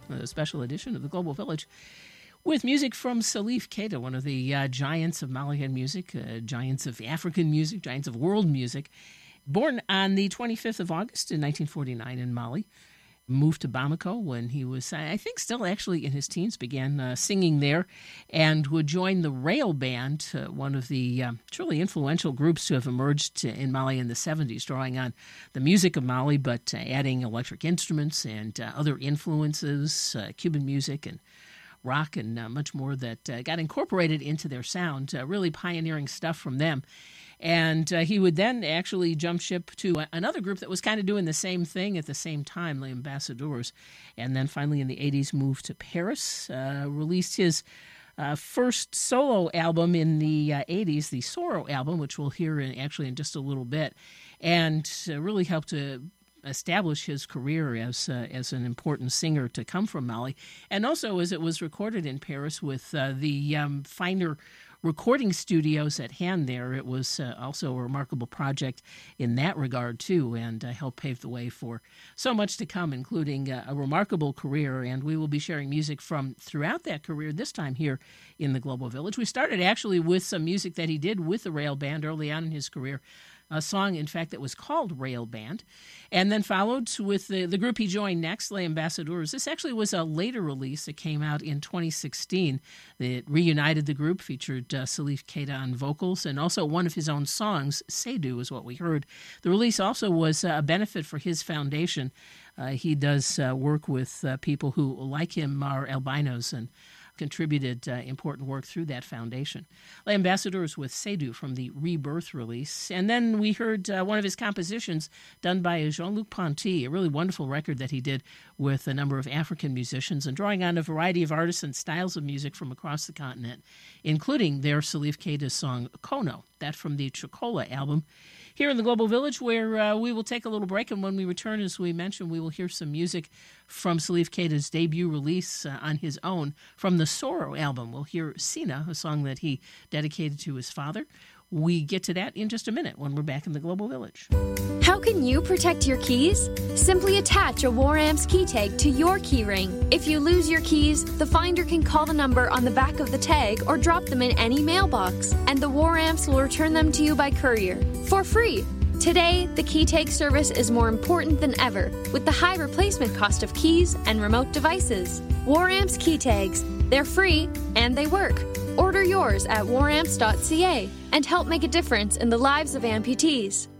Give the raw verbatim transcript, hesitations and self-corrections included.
a special edition of the Global Village, with music from Salif Keita, one of the uh, giants of Malian music, uh, giants of African music, giants of world music. Born on the twenty-fifth of August in nineteen forty-nine in Mali. Moved to Bamako when he was, I think, still actually in his teens, began uh, singing there, and would join the Rail Band, uh, one of the uh, truly influential groups to have emerged in Mali in the seventies, drawing on the music of Mali, but uh, adding electric instruments and uh, other influences, uh, Cuban music and rock and uh, much more that uh, got incorporated into their sound, uh, really pioneering stuff from them. And uh, he would then actually jump ship to a- another group that was kind of doing the same thing at the same time, Les Ambassadeurs. And then finally in the eighties moved to Paris, uh, released his uh, first solo album in the uh, eighties, the Sorrow album, which we'll hear in, actually in just a little bit, and uh, really helped to establish his career as uh, as an important singer to come from Mali. And also as it was recorded in Paris with uh, the um, finer recording studios at hand there. It was uh, also a remarkable project in that regard, too, and uh, helped pave the way for so much to come, including uh, a remarkable career. And we will be sharing music from throughout that career, this time here in the Global Village. We started actually with some music that he did with the Rail Band early on in his career, a song, in fact, that was called Rail Band, and then followed with the, the group he joined next, Les Ambassadeurs. This actually was a later release that came out in twenty sixteen. It reunited the group, featured uh, Salif Keita on vocals, and also one of his own songs, Seydou, is what we heard. The release also was a benefit for his foundation. Uh, he does uh, work with uh, people who, like him, are albinos and contributed uh, important work through that foundation. Les Ambassadeurs with Seydou from the Rebirth release. And then we heard uh, one of his compositions done by Jean-Luc Ponty, a really wonderful record that he did with a number of African musicians and drawing on a variety of artists and styles of music from across the continent, including their Salif Keita's song Kono, that from the Chocola album. Here in the Global Village, where uh, we will take a little break, and when we return, as we mentioned, we will hear some music from Salif Keita's debut release uh, on his own from the Sorrow album. We'll hear Sina, a song that he dedicated to his father. We get to that in just a minute when we're back in the Global Village. How can you protect your keys? Simply attach a War Amps key tag to your key ring. If you lose your keys, the finder can call the number on the back of the tag or drop them in any mailbox, and the War Amps will return them to you by courier for free. Today, the key tag service is more important than ever with the high replacement cost of keys and remote devices. War Amps key tags. They're free and they work. Order yours at war amps dot c a and help make a difference in the lives of amputees.